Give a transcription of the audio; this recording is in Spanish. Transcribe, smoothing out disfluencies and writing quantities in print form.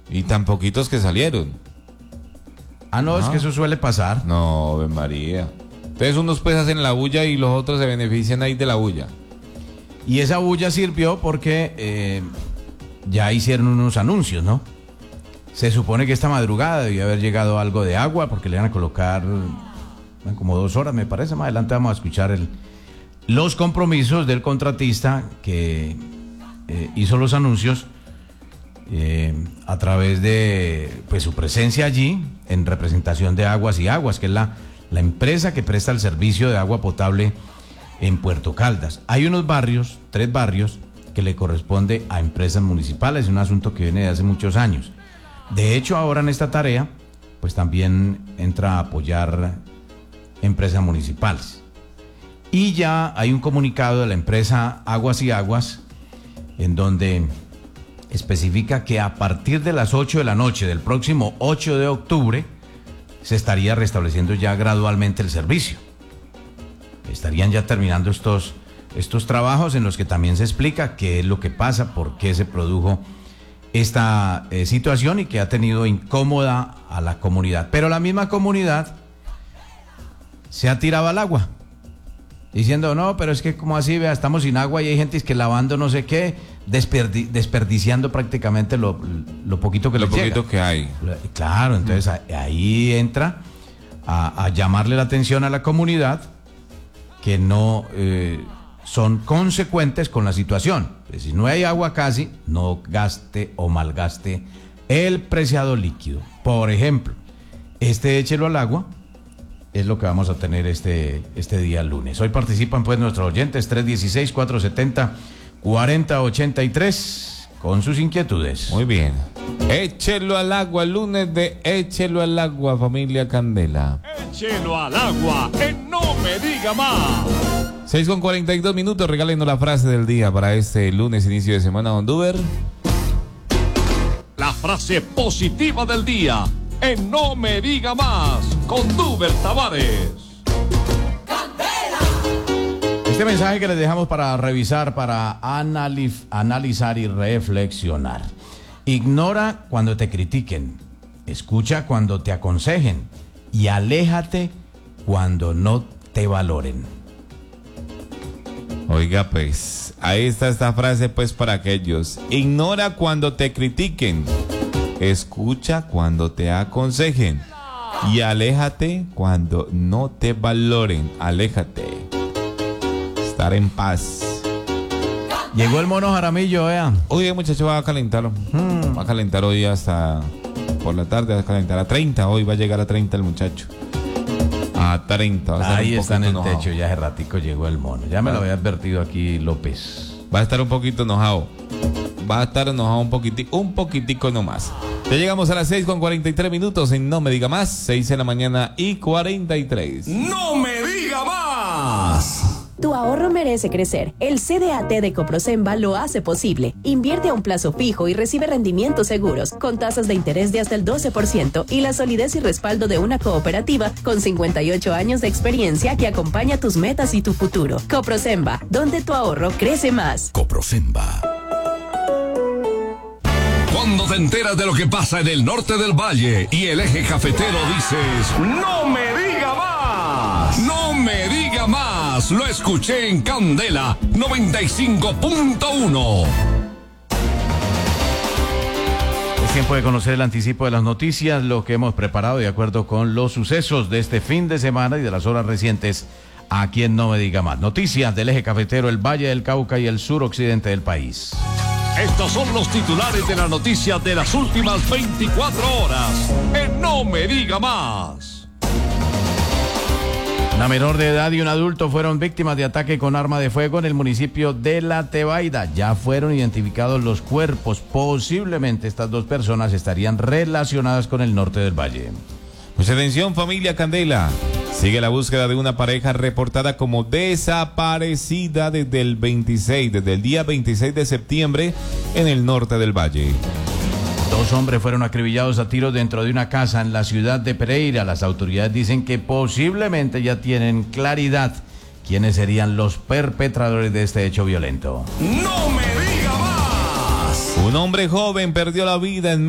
Y tan poquitos que salieron. Ah, no, es que eso suele pasar. No, Ave María. Entonces unos pues hacen la bulla y los otros se benefician ahí de la bulla. Y esa bulla sirvió porque ya hicieron unos anuncios, ¿no? Se supone que esta madrugada debió haber llegado algo de agua porque le van a colocar como 2 horas, me parece. Más adelante vamos a escuchar los compromisos del contratista que hizo los anuncios a través de pues su presencia allí en representación de Aguas y Aguas, que es la empresa que presta el servicio de agua potable en Puerto Caldas. Hay unos barrios, 3 barrios, que le corresponde a empresas municipales, es un asunto que viene de hace muchos años. De hecho, ahora en esta tarea, pues también entra a apoyar empresas municipales. Y ya hay un comunicado de la empresa Aguas y Aguas, en donde especifica que a partir de las 8 de la noche del próximo 8 de octubre, se estaría restableciendo ya gradualmente el servicio. Estarían ya terminando estos trabajos en los que también se explica qué es lo que pasa, por qué se produjo esta situación y que ha tenido incómoda a la comunidad. Pero la misma comunidad se ha tirado al agua, diciendo, no, pero es que como así, vea, estamos sin agua y hay gente que lavando no sé qué, desperdiciando prácticamente lo poquito que les llega. Lo poquito que hay. Claro, entonces ahí entra a llamarle la atención a la comunidad que no son consecuentes con la situación. Pues si no hay agua casi, no gaste o malgaste el preciado líquido. Por ejemplo, échelo al agua, es lo que vamos a tener este día lunes. Hoy participan pues nuestros oyentes 316-470-4083 con sus inquietudes. Muy bien. Échelo al agua, lunes de Échelo al agua, familia Candela. Échelo al agua, no me diga más. 6:42, regálenos la frase del día para este lunes, inicio de semana, Don Duber. La frase positiva del día, no me diga más, con Duber Tavares. Este mensaje que les dejamos para revisar, para analizar y reflexionar. Ignora cuando te critiquen, escucha cuando te aconsejen y aléjate cuando no te valoren. Oiga, pues, ahí está esta frase pues para aquellos. Ignora cuando te critiquen, escucha cuando te aconsejen y aléjate cuando no te valoren. Aléjate. Estar en paz. Llegó el mono Jaramillo, vea. Oye, muchacho, va a calentarlo. Va a calentar hoy hasta por la tarde, va a calentar a 30. Hoy va a llegar a 30 el muchacho. A 30. Va a Ahí está en el enojado. techo, ya hace ratico llegó el mono. Ya me lo había advertido aquí López. Va a estar un poquito enojado. Va a estar enojado un poquitico nomás. Ya llegamos a las 6:43 en No Me Diga Más. 6 de la mañana y 43. ¡No me diga más! Tu ahorro merece crecer. El CDAT de Coprosemba lo hace posible. Invierte a un plazo fijo y recibe rendimientos seguros, con tasas de interés de hasta el 12% y la solidez y respaldo de una cooperativa con 58 años de experiencia que acompaña tus metas y tu futuro. Coprosemba, donde tu ahorro crece más. Coprosemba. Cuando te enteras de lo que pasa en el norte del valle y el eje cafetero, dices, ¡no me diga más! ¡No me diga más! Lo escuché en Candela 95.1. Es tiempo de conocer el anticipo de las noticias, lo que hemos preparado de acuerdo con los sucesos de este fin de semana y de las horas recientes aquí en No Me Diga Más. Noticias del eje cafetero, el Valle del Cauca y el suroccidente del país. Estos son los titulares de la noticia de las últimas 24 horas. No me diga más. Una menor de edad y un adulto fueron víctimas de ataque con arma de fuego en el municipio de La Tebaida. Ya fueron identificados los cuerpos. Posiblemente estas 2 personas estarían relacionadas con el norte del valle. Pues atención, familia Candela. Sigue la búsqueda de una pareja reportada como desaparecida desde el día 26 de septiembre en el norte del valle. 2 hombres fueron acribillados a tiros dentro de una casa en la ciudad de Pereira. Las autoridades dicen que posiblemente ya tienen claridad quiénes serían los perpetradores de este hecho violento. ¡No me diga más! Un hombre joven perdió la vida en